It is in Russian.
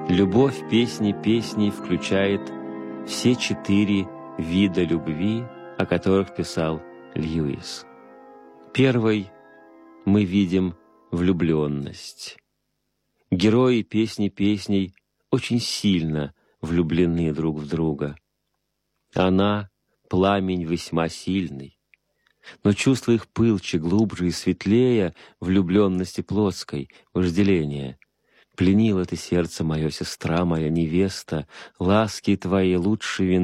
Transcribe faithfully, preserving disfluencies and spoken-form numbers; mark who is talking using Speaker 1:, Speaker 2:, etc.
Speaker 1: Любовь песни песней включает все четыре вида любви, о которых писал Льюис. Первый мы видим влюбленность. Герои песни песней очень сильно влюблены друг в друга. Она — пламень весьма сильный, но чувства их пылче, глубже и светлее влюбленности плотской, вожделения. Пленила ты сердце мое, сестра моя, невеста, ласки твои лучше вина.